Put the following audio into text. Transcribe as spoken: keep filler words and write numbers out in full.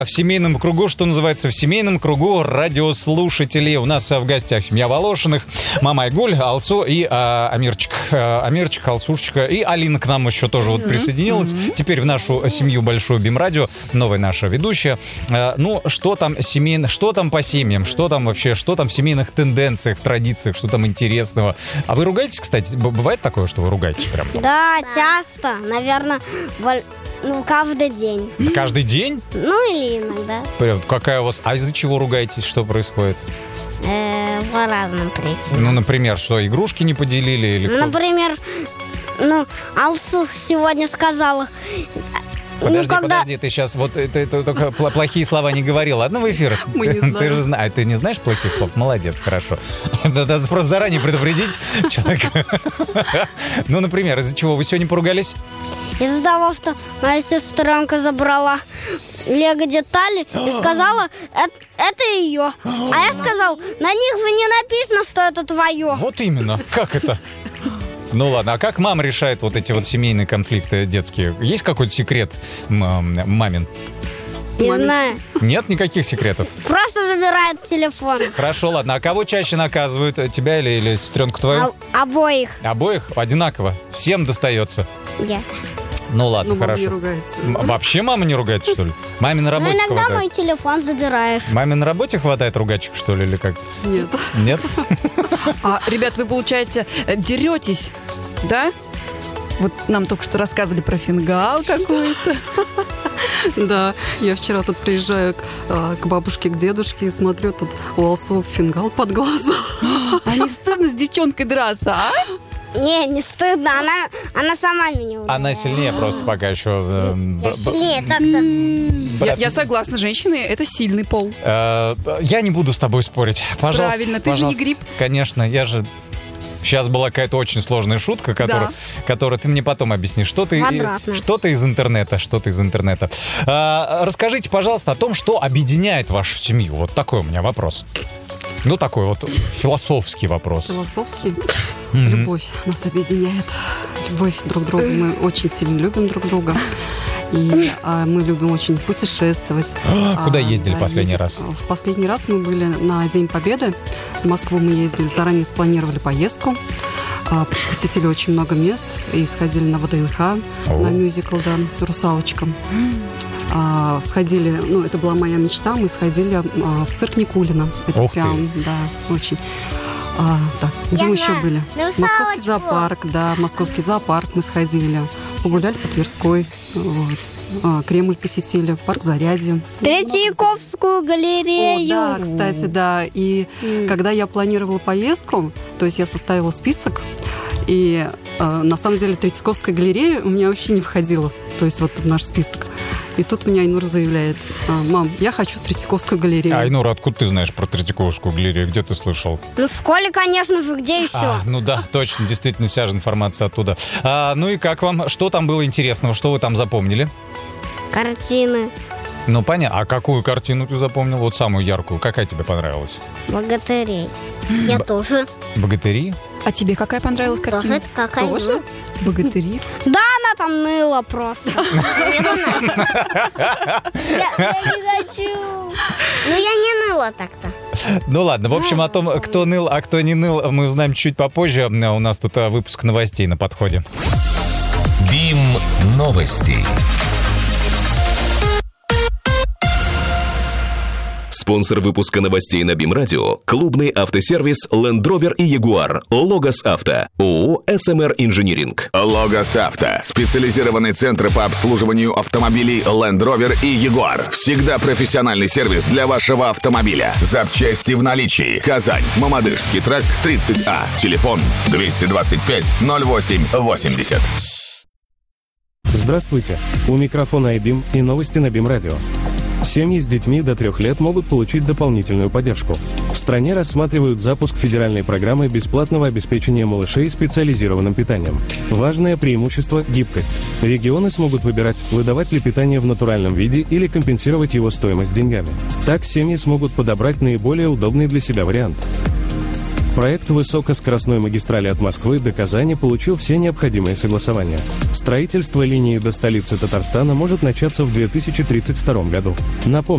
В семейном кругу, что называется, в семейном кругу радиослушателей. У нас в гостях семья Волошиных, мама Айгуль, Алсу и а, Амирчик. А, Амирчик, Алсушечка и Алина к нам еще тоже вот присоединилась. Mm-hmm. Теперь в нашу семью большую БИМ-радио, новая наша ведущая. А, ну, что там семейно, что там по семьям, что там вообще, что там в семейных тенденциях, в традициях, что там интересного. А вы ругаетесь, кстати? Бывает такое, что вы ругаетесь прям? Да, часто, наверное, ну, каждый день. Каждый день? Ну, или иногда. Прям, какая у вас... А из-за чего ругаетесь? Что происходит? Э, по разным причинам. Ну, например, что, игрушки не поделили? Или кто? Например, ну, Алсу сегодня сказала... Подожди, ну, когда... подожди, ты сейчас вот ты, ты, ты только плохие слова не говорил. Ладно, в эфир? Мы не знаем. Ты же знаешь, ты не знаешь плохих слов? Молодец, хорошо. Надо просто заранее предупредить человека. Ну, например, из-за чего вы сегодня поругались? Из-за того, что моя сестренка забрала лего-детали и сказала, это, это ее. А я сказал, на них же не написано, что это твое. Вот именно. Как это? Ну ладно, а как мама решает вот эти вот семейные конфликты детские? Есть какой-то секрет мамин? Не Мамин. знаю. Нет никаких секретов? Просто забирает телефон. Хорошо, ладно. А кого чаще наказывают? Тебя или, или сестренку твою? А, обоих. Обоих? Одинаково? Всем достается? Нет. Ну ладно, Ну, мама хорошо. не ругается. М- Вообще мама не ругается, что ли? Маме на Ну, работе иногда хватает? мой телефон забираешь. Маме на работе хватает ругачек, что ли, или как? Нет. Нет? А, ребят, вы, получается, э, деретесь, да? Вот нам только что рассказывали про фингал какой-то. Да, я вчера тут приезжаю к, а, к бабушке, к дедушке и смотрю, тут у Алсу фингал под глазом. А не стыдно с девчонкой драться, а? Не, не стыдно, она, она сама меня ударила. Она сильнее просто пока еще. э, Я б- б- сильнее как-то. Я, я согласна, женщины — это сильный пол. э, Я не буду с тобой спорить. Пожалуйста. Правильно, ты же не пожалуйста. гриб. Конечно, я же... Сейчас была какая-то очень сложная шутка, которую, Да. которую ты мне потом объяснишь. Что ты, Квадратно. что-то из интернета, что-то из интернета. А, расскажите, пожалуйста, о том, что объединяет вашу семью. Вот такой у меня вопрос. Ну, такой вот философский вопрос. Философский. Любовь нас объединяет. Любовь друг к другу. Мы очень сильно любим друг друга. И а, мы любим очень путешествовать. Куда А, ездили да, последний ездить. раз? В последний раз мы были на День Победы. В Москву мы ездили, заранее спланировали поездку. А, посетили очень много мест. И сходили на ВДНХ, О. на мюзикл, да, «Русалочка». А, сходили, ну, это была моя мечта, мы сходили а, в цирк Никулина. Это Ух ты. прям, да, очень... А, так, где Я мы еще знаю. были? На Московский «Русалочку». зоопарк, да, Московский зоопарк мы сходили. Погуляли по Тверской, вот. А, Кремль посетили, парк Зарядье. Третьяковскую О, галерею. да, кстати, да. И когда я планировала поездку, то есть я составила список, и э, на самом деле Третьяковская галерея у меня вообще не входила, то есть вот в наш список. И тут меня Айнур заявляет: мам, я хочу в Третьяковскую галерею. Айнур, откуда ты знаешь про Третьяковскую галерею? Где ты слышал? Ну, в школе, конечно же, где еще? А, ну да, точно, действительно, вся же информация оттуда. А, ну и как вам? Что там было интересного? Что вы там запомнили? Картины. Ну, понятно. А какую картину ты запомнил? Вот самую яркую. Какая тебе понравилась? Богатырей. Я тоже. Богатыри? А тебе какая понравилась картина? Тоже какая? Тоже? Богатыри? Да, она там ныла просто. Я не хочу. Ну, я не ныла так-то. Ну ладно, в общем, о том, кто ныл, а кто не ныл, мы узнаем чуть попозже. У нас тут а, выпуск новостей на подходе. БИМ новости. Спонсор выпуска новостей на БИМ-радио – клубный автосервис Land Rover и Jaguar, Логос Авто, ООО эс эм эр Инжиниринг. Логос Авто. Специализированный центр по обслуживанию автомобилей Land Rover и Jaguar. Всегда профессиональный сервис для вашего автомобиля. Запчасти в наличии. Казань. Мамадышский тракт, тридцать А. Телефон двести двадцать пять ноль восемь восемьдесят. Здравствуйте! У микрофона айбим и новости на БИМ-радио. Семьи с детьми до трех лет могут получить дополнительную поддержку. В стране рассматривают запуск федеральной программы бесплатного обеспечения малышей специализированным питанием. Важное преимущество – гибкость. Регионы смогут выбирать, выдавать ли питание в натуральном виде или компенсировать его стоимость деньгами. Так семьи смогут подобрать наиболее удобный для себя вариант. Проект высокоскоростной магистрали от Москвы до Казани получил все необходимые согласования. Строительство линии до столицы Татарстана может начаться в две тысячи тридцать втором году. Напомню,